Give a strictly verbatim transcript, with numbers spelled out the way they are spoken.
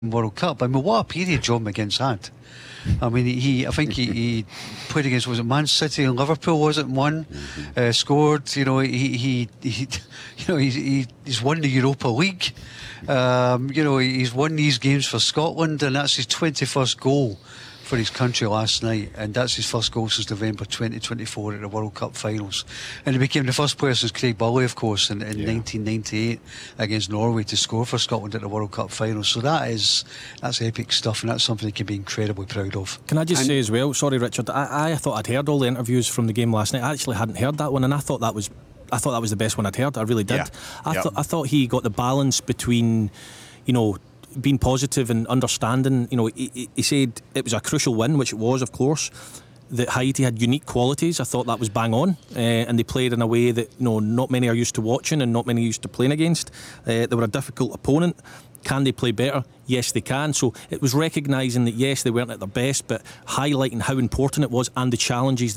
World Cup. I mean, what a period John McGinn's had. I mean, he, I think he, he played against, was it Man City and Liverpool, was it, won, mm-hmm. uh, scored, you know, he, he, he you know, he's, he, he's won the Europa League, um, you know, he's won these games for Scotland, and that's his twenty-first goal for his country last night, and that's his first goal since November twenty twenty-four at the World Cup finals. And he became the first player since Craig Burley, of course, in, in yeah. nineteen ninety-eight against Norway to score for Scotland at the World Cup finals. So that is, that's epic stuff, and that's something he can be incredibly proud of. Can I just and say as well, sorry Richard, I, I thought I'd heard all the interviews from the game last night. I actually hadn't heard that one, and I thought that was I thought that was the best one I'd heard. I really did. Yeah. I yep. thought I thought he got the balance between, you know, being positive and understanding. You know, he, he said it was a crucial win, which it was, of course. That Haiti had unique qualities. I thought that was bang on, uh, and they played in a way that, you know, not many are used to watching and not many are used to playing against. Uh, they were a difficult opponent. Can they play better? Yes, they can. So it was recognising that yes, they weren't at their best, but highlighting how important it was and the challenges